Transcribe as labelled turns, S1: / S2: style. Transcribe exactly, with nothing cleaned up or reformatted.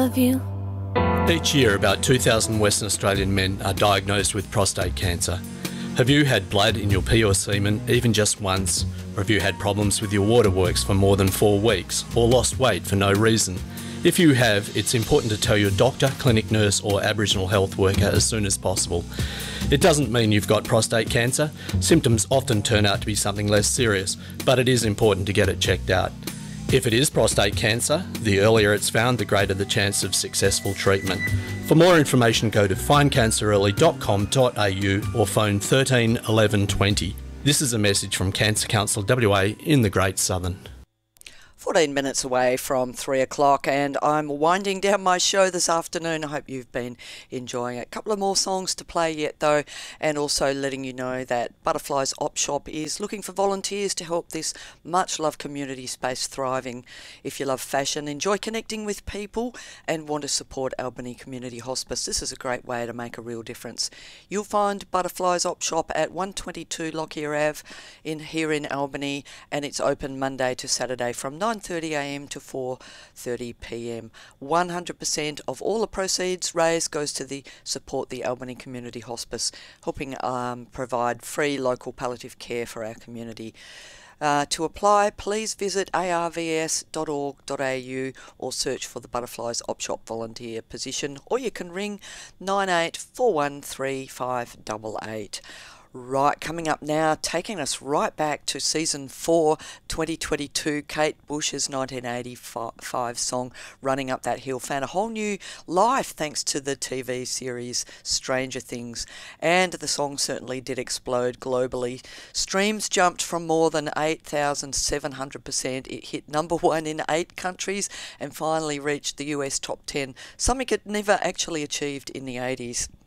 S1: love you.
S2: Each year, about two thousand Western Australian men are diagnosed with prostate cancer. Have you had blood in your pee or semen even just once? Or have you had problems with your waterworks for more than four weeks? Or lost weight for no reason? If you have, it's important to tell your doctor, clinic nurse or Aboriginal health worker as soon as possible. It doesn't mean you've got prostate cancer. Symptoms often turn out to be something less serious, but it is important to get it checked out. If it is prostate cancer, the earlier it's found, the greater the chance of successful treatment. For more information, go to find cancer early dot com dot a u or phone thirteen eleven twenty. This is a message from Cancer Council W A in the Great Southern.
S3: fourteen minutes away from three o'clock, and I'm winding down my show this afternoon. I hope you've been enjoying it. A couple of more songs to play yet though, and also letting you know that Butterflies Op Shop is looking for volunteers to help this much loved community space thriving. If you love fashion, enjoy connecting with people and want to support Albany Community Hospice, this is a great way to make a real difference. You'll find Butterflies Op Shop at one twenty-two Lockyer Ave in here in Albany, and it's open Monday to Saturday from nine thirty a m to four thirty p m. one hundred percent of all the proceeds raised goes to the support the Albany Community Hospice, helping um, provide free local palliative care for our community. Uh, to apply, please visit a r v s dot org dot a u or search for the Butterflies Op Shop volunteer position, or you can ring nine eight four one three five eight eight. Right, coming up now, taking us right back to season four, twenty twenty-two, Kate Bush's nineteen eighty-five song, Running Up That Hill, found a whole new life thanks to the T V series Stranger Things. And the song certainly did explode globally. Streams jumped from more than eight thousand seven hundred percent. It hit number one in eight countries and finally reached the U S top ten, something it never actually achieved in the eighties.